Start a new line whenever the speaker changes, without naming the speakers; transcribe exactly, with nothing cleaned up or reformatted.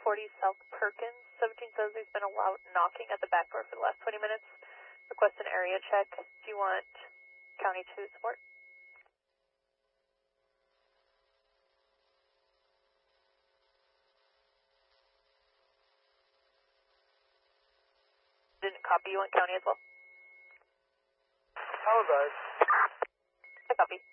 forty South Perkins. seventeen says he's been allowed knocking at the back door for the last twenty minutes. Request an area check. Do you want County two support? Didn't copy. You want County as well?
Apologize.
I copy.